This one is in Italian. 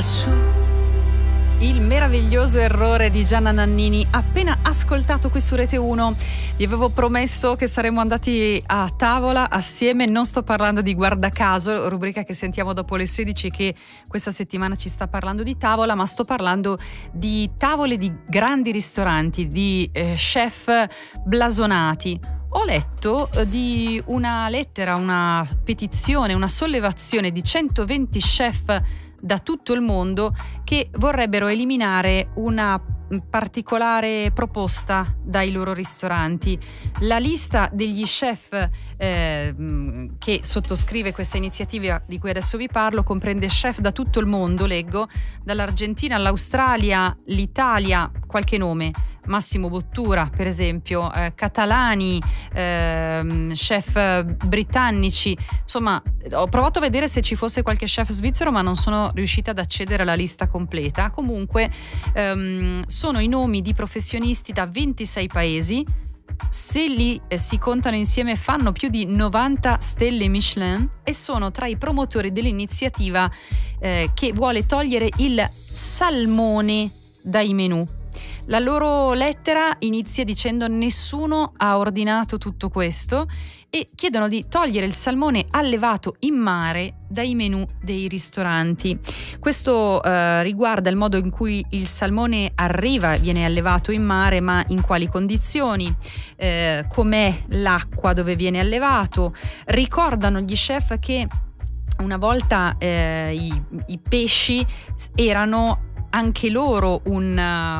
lassù. Il meraviglioso errore di Gianna Nannini, appena ascoltato qui su Rete 1. Vi avevo promesso che saremmo andati a tavola assieme, non sto parlando di Guardacaso, rubrica che sentiamo dopo le 16 che questa settimana ci sta parlando di tavola, ma sto parlando di tavole di grandi ristoranti, di chef blasonati. Ho letto di una lettera, una petizione, una sollevazione di 120 chef da tutto il mondo che vorrebbero eliminare una particolare proposta dai loro ristoranti. La lista degli chef che sottoscrive questa iniziativa di cui adesso vi parlo comprende chef da tutto il mondo, leggo, dall'Argentina all'Australia, l'Italia, qualche nome: Massimo Bottura per esempio, catalani, chef britannici. Insomma, ho provato a vedere se ci fosse qualche chef svizzero, ma non sono riuscita ad accedere alla lista completa. Comunque sono i nomi di professionisti da 26 paesi. Se li si contano insieme fanno più di 90 stelle Michelin e sono tra i promotori dell'iniziativa che vuole togliere il salmone dai menù. La loro lettera inizia dicendo: nessuno ha ordinato tutto questo, e chiedono di togliere il salmone allevato in mare dai menù dei ristoranti. Questo riguarda il modo in cui il salmone arriva, viene allevato in mare, ma in quali condizioni, com'è l'acqua dove viene allevato. Ricordano gli chef che una volta i pesci erano anche loro un